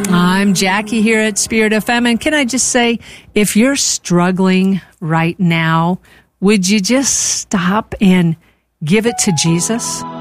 I'm Jackie here at Spirit FM, and can I just say, if you're struggling right now, would you just stop and give it to Jesus?